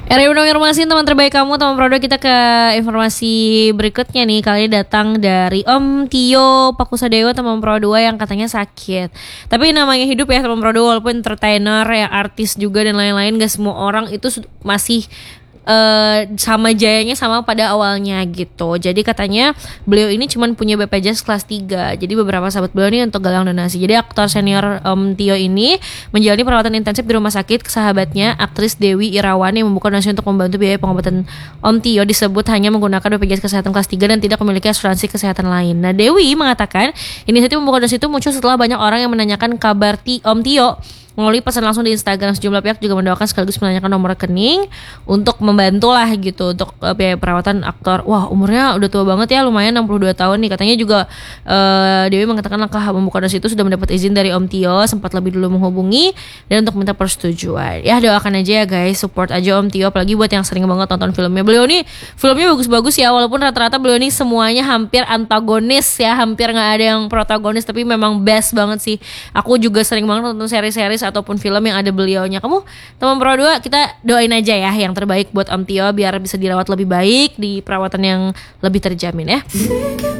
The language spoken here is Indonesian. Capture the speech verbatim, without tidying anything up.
R I informasi teman terbaik kamu, teman produk. Kita ke informasi berikutnya nih. Kali ini datang dari Om Tio Pakusadewa, teman Pro dua yang katanya sakit. Tapi namanya hidup ya teman Pro dua, walaupun entertainer ya, artis juga dan lain-lain, gak semua orang itu masih Uh, sama jayanya sama pada awalnya gitu. Jadi katanya beliau ini cuman punya B P J S kelas tiga. Jadi beberapa sahabat beliau ini untuk galang donasi. Jadi aktor senior Om Tio ini menjalani perawatan intensif di rumah sakit. Sahabatnya aktris Dewi Irawan yang membuka donasi untuk membantu biaya pengobatan Om Tio disebut hanya menggunakan B P J S kesehatan kelas tiga dan tidak memiliki asuransi kesehatan lain. Nah, Dewi mengatakan inisiatif membuka donasi itu muncul setelah banyak orang yang menanyakan kabar Ti, Om Tio melalui pesan langsung di Instagram. Sejumlah pihak juga mendoakan sekaligus menanyakan nomor rekening untuk membantu lah gitu untuk uh, biaya perawatan aktor. Wah, umurnya udah tua banget ya, lumayan enam puluh dua tahun nih. Katanya juga uh, Dewi mengatakan langkah membuka donasi itu sudah mendapat izin dari Om Tio, sempat lebih dulu menghubungi dan untuk minta persetujuan. Ya doakan aja ya guys, support aja Om Tio, apalagi buat yang sering banget nonton filmnya. Beliau nih filmnya bagus-bagus ya, walaupun rata-rata beliau nih semuanya hampir antagonis ya, hampir nggak ada yang protagonis, tapi memang best banget sih. Aku juga sering banget nonton seri-seri ataupun film yang ada beliaunya. Kamu teman Pro dua, kita doain aja ya yang terbaik buat Om Tio biar bisa dirawat lebih baik di perawatan yang lebih terjamin ya.